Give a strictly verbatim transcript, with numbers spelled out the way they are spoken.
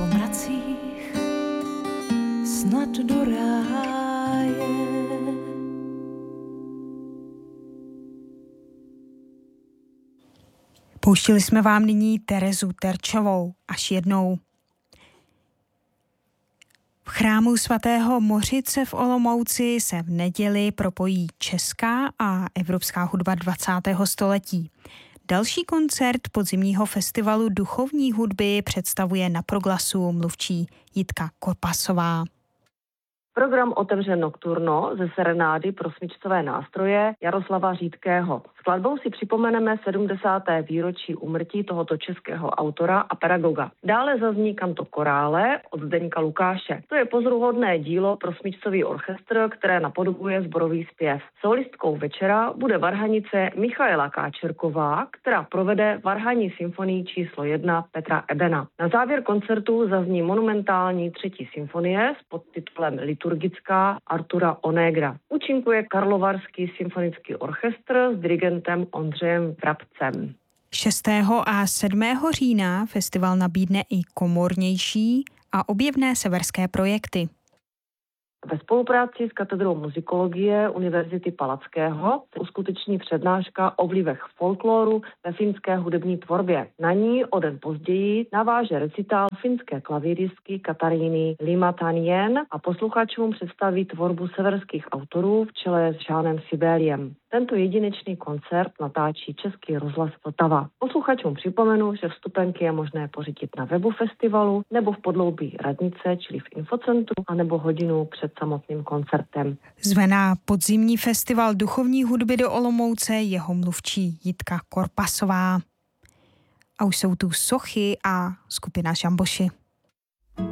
po mracích snad do ráje. Pouštili jsme vám nyní Terezu Terčovou až jednou. V chrámu svatého Mořice v Olomouci se v neděli propojí česká a evropská hudba dvacátého století. Další koncert podzimního festivalu duchovní hudby představuje na Proglasu mluvčí Jitka Korpasová. Program otevře Nocturno ze serenády pro smyčcové nástroje Jaroslava Řídkého. Skladbou si připomeneme sedmdesáté výročí úmrtí tohoto českého autora a pedagoga. Dále zazní Canto Chorale od Zdeňka Lukáše. To je pozoruhodné dílo pro smyčcový orchestr, které napodobuje sborový zpěv. Solistkou večera bude varhanice Michaela Káčerková, která provede varhanní symfonii číslo jedna Petra Ebena. Na závěr koncertu zazní monumentální třetí symfonie s podtitulem Liturgická Artura Onegra. Účinkuje Karlovarský symfonický orchestr s dirigentem Ondřejem Vrabcem. šestého a sedmého října festival nabídne i komornější a objevné severské projekty. Ve spolupráci s katedrou muzikologie Univerzity Palackého se uskuteční přednáška o vlivech folkloru ve finské hudební tvorbě. Na ní o den později naváže recitál finské klavíristky Kataríny Limatanien a posluchačům představí tvorbu severských autorů v čele s Žánem Sibéliem. Tento jedinečný koncert natáčí Český rozhlas Vltava. Posluchačům připomenu, že vstupenky je možné pořídit na webu festivalu nebo v podloubí radnice, čili v infocentru, anebo hodinu před samotným koncertem. Zve na podzimní festival duchovní hudby do Olomouce jeho mluvčí Jitka Korpasová. A už jsou tu sochy a skupina Žamboši.